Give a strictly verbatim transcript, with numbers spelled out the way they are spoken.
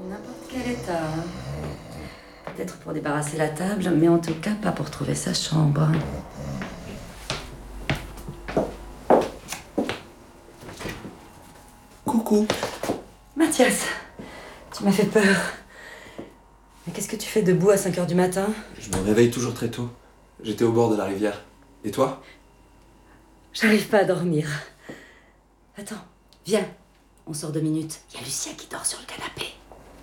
N'importe quel état. Hein. Peut-être pour débarrasser la table, mais en tout cas pas pour trouver sa chambre. Coucou. Mathias, tu m'as fait peur. Mais qu'est-ce que tu fais debout à cinq heures du matin? Je me réveille toujours très tôt. J'étais au bord de la rivière. Et toi? J'arrive pas à dormir. Attends, viens. On sort deux minutes. Il y a Lucia qui dort sur le canapé.